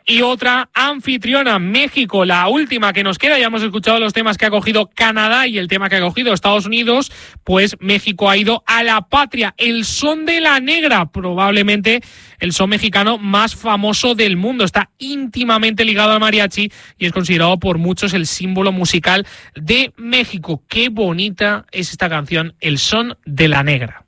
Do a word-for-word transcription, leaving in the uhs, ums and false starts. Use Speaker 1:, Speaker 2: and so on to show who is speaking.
Speaker 1: Y otra anfitriona, México, la última que nos queda. Ya hemos escuchado los temas que ha cogido Canadá y el tema que ha cogido Estados Unidos. Pues México ha ido a la patria, el son de la negra, probablemente el son mexicano más famoso del mundo. Está íntimamente ligado al mariachi y es considerado por muchos el símbolo musical de México. Qué bonita es esta canción, El son de la negra.